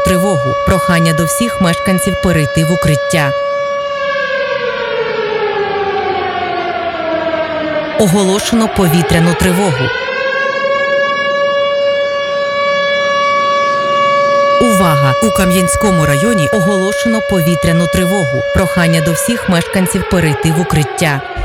тривогу. Прохання до всіх мешканців перейти в укриття. Оголошено повітряну тривогу. Увага! У Кам'янському районі оголошено повітряну тривогу. Прохання до всіх мешканців перейти в укриття.